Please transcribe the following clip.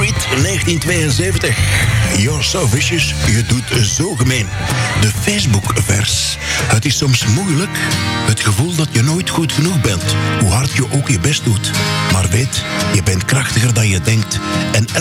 Street, 1972. You're so vicious, je doet zo gemeen. De Facebook-vers. Het is soms moeilijk, het gevoel dat je nooit goed genoeg bent. Hoe hard je ook je best doet. Maar weet, je bent krachtiger dan je denkt. En